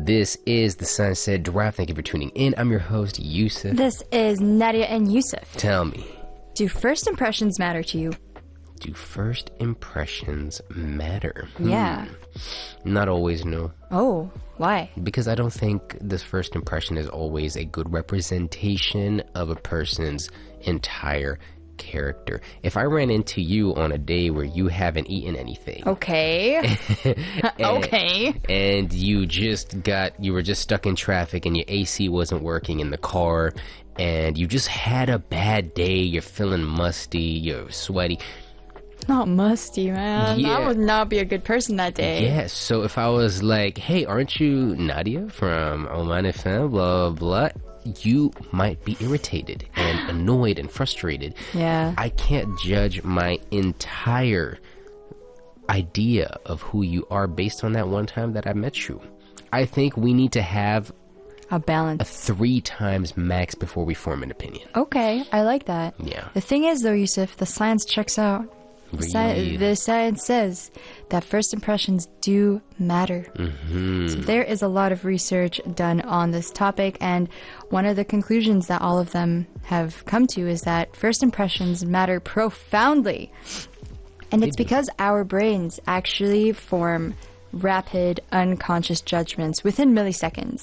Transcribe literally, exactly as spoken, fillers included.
This is the Sunset Drive. Thank you for tuning in. I'm your host, Yusuf. This is Nadia and Yusuf. Tell me, do first impressions matter to you? do first impressions matter? Yeah. Hmm. Not always, no. Oh, why? Because I don't think this first impression is always a good representation of a person's entire character. If I ran into you on a day where you haven't eaten anything, Okay. and, Okay. and you just got, you were just stuck in traffic and your A C wasn't working in the car, and you just had a bad day, you're feeling musty, you're sweaty. Not musty, man. Yeah. I would not be a good person that day. Yes, so if I was like, hey, aren't you Nadia from Oman F M, blah, blah, you might be irritated and annoyed and frustrated. Yeah. I can't judge my entire idea of who you are based on that one time that I met you. I think we need to have A balance. three times max before we form an opinion. Okay, I like that. Yeah. The thing is, though, Yusuf, the science checks out. The, sci- Really? the science says that first impressions do matter. Mm-hmm. So there is a lot of research done on this topic, and one of the conclusions that all of them have come to is that first impressions matter profoundly. And it's do. because our brains actually form rapid, unconscious judgments within milliseconds.